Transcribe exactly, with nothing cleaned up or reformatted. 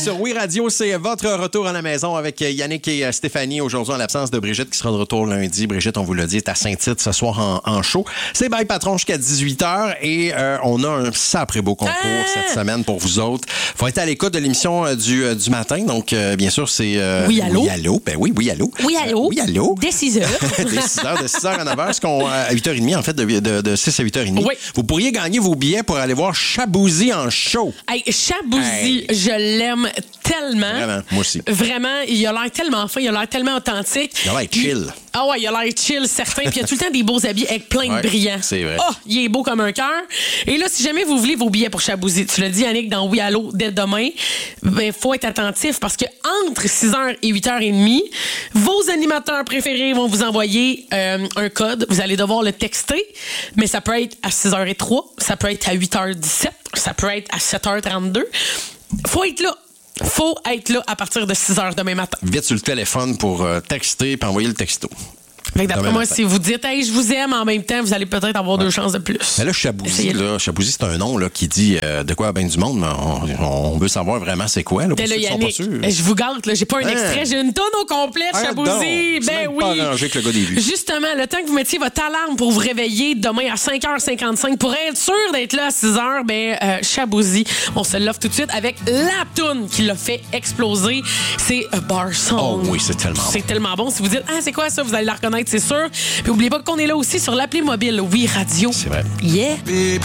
sur Oui Radio, c'est votre retour à la maison avec Yannick et Stéphanie. Aujourd'hui, en l'absence de Brigitte qui sera de retour lundi. Brigitte, on vous l'a dit, est à Saint-Tite ce soir en, en show. C'est Bye Patron jusqu'à dix-huit heures et euh, on a un sacré beau concours ah! cette semaine pour vous autres. Faut être à l'écoute de l'émission euh, du, euh, du matin. Donc, euh, bien sûr, c'est... Euh, oui, allô? Oui, allô. Ben oui, oui, allô. Oui, allô. Euh, oui, allô. Dès six heures. Dès six heures, de six heures à neuf heures, ce qu'on, à huit heures trente, en fait, de, de, de six à huit heures trente. Oui. Vous pourriez gagner vos billets pour aller voir Chabouzy en show. Hey, Chabouzy, hey. je l'aime tellement. Vraiment, moi aussi. Vraiment, il a l'air tellement fin, il a l'air tellement authentique. Il a l'air chill. Il... Ah ouais, il a l'air chill, certain. Puis il a tout le temps des beaux habits avec plein de ouais, brillants. C'est vrai. Oh, il est beau comme un cœur. Et là, si jamais vous voulez vos billets pour Chabouzy, tu l'as dit, Yannick, dans Oui Allô, dès demain, ben, faut être attentif parce que entre six heures et huit heures trente, vos animateurs préférés vont vous envoyer euh, un code. Vous allez devoir le texter, mais ça peut être à six heures zéro trois, ça peut être à huit heures dix-sept, ça peut être à sept heures trente-deux. Faut être là. Faut être là à partir de six heures demain matin. Vite sur le téléphone pour euh, texter et envoyer le texto. Fait que d'après demain moi, matin. Si vous dites hey, je vous aime en même temps, vous allez peut-être avoir ouais. deux chances de plus. Mais là, Chabouzy, là, Chabouzy, c'est un nom là, qui dit euh, de quoi à ben du monde, mais on, on veut savoir vraiment c'est quoi. Là, pour ceux qui sont pas sûrs. Je vous gâte, là, j'ai pas un hein? extrait, j'ai une tonne au complet, hein, Chabouzy. Donc, ben c'est oui. pas arrangé avec le gars des vues. Justement, le temps que vous mettiez votre alarme pour vous réveiller demain à cinq heures cinquante-cinq pour être sûr d'être là à six heures, ben euh, Chabouzy, on se l'offre tout de suite avec la toune qui l'a fait exploser. C'est A Bar Song. Oh oui, c'est tellement bon. C'est tellement bon. Si vous dites, ah, c'est quoi ça? Vous allez la reconnaître, c'est sûr. Puis n'oubliez pas qu'on est là aussi sur l'appli mobile Oui Radio. C'est vrai. Yeah.